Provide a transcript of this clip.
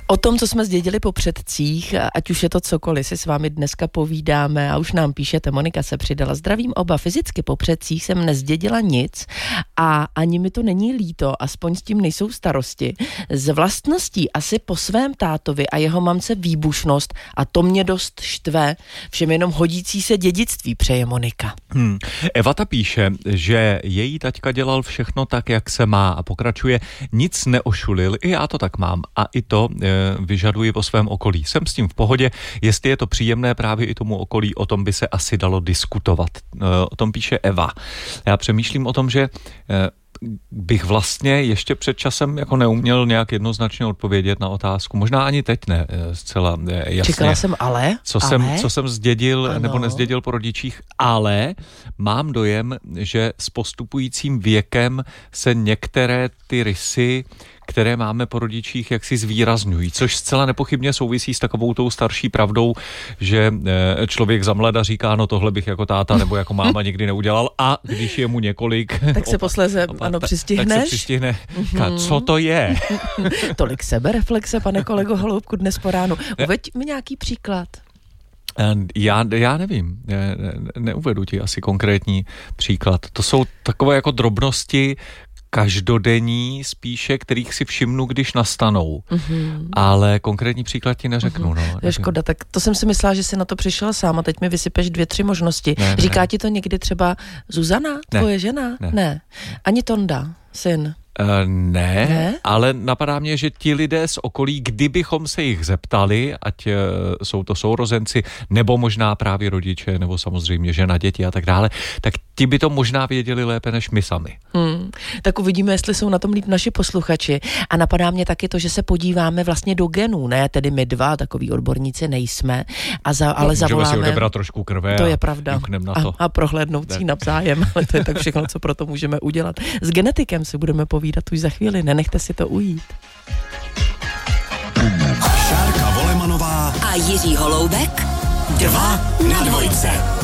O tom, co jsme zdědili po předcích, ať už je to cokoliv, si s vámi dneska povídáme a už nám píšete, Monika se přidala. Zdravím oba, fyzicky po předcích jsem nezdědila nic a ani mi to není líto, aspoň s tím nejsou starosti. Z vlastností asi po svém tátovi a jeho mamce výbušnost a to mě dost štve. Všem jenom hodící se dědictví, přeje Monika. Eva ta píše, že její taťka dělal všechno tak, jak se má a pokračuje, nic neošulil, i já to tak mám a i to vyžaduji po svém okolí. Jsem s tím v pohodě, jestli je to příjemné právě i tomu okolí, o tom by se asi dalo diskutovat. O tom píše Eva. Já přemýšlím o tom, že bych vlastně ještě před časem jako neuměl nějak jednoznačně odpovědět na otázku. Možná ani teď ne, zcela jasně. Čekala jsem ale. Co jsem zdědil ano. Nebo nezdědil po rodičích, ale mám dojem, že s postupujícím věkem se některé ty rysy, které máme po rodičích, jak si zvýrazňují, což zcela nepochybně souvisí s takovou tou starší pravdou, že člověk za mlada říká, no tohle bych jako táta nebo jako máma nikdy neudělal a když je mu několik... Tak se posléze, přistihneš? Tak se přistihne, co to je? Tolik sebereflexe, pane kolego Holoubku, dnes po ránu. Uveď mi nějaký příklad. Já nevím, neuvedu ti asi konkrétní příklad. To jsou takové jako drobnosti, každodenní spíše, kterých si všimnu, když nastanou. Ale konkrétní příklad ti neřeknu. Je škoda, tak to jsem si myslela, že jsi na to přišel sám a teď mi vysypeš 2-3 možnosti. Říká ti to někdy třeba Zuzana, tvoje žena? Ne. Ani Tonda, syn? Ne, ale napadá mě, že ti lidé z okolí, kdybychom se jich zeptali, ať jsou to sourozenci, nebo možná právě rodiče, nebo samozřejmě žena, děti a tak dále, tak ti by to možná věděli lépe než my sami. Tak uvidíme, jestli jsou na tom líp naši posluchači. A napadá mě taky to, že se podíváme vlastně do genů, ne? Tedy my dva, takový odborníci nejsme, ale zavoláme... Můžeme si odebrat trošku krve to je pravda. Na to. A prohlédnout si navzájem, ale to je tak všechno, co pro to můžeme udělat. S genetikem si budeme povídat už za chvíli, nenechte si to ujít. Šárka Volemanová a Jiří Holoubek 2 na 2.